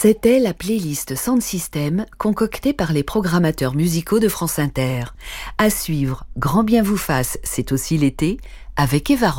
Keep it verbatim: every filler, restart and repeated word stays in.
C'était la playlist Sound System concoctée par les programmateurs musicaux de France Inter. À suivre, Grand bien vous fasse, c'est aussi l'été, avec Eva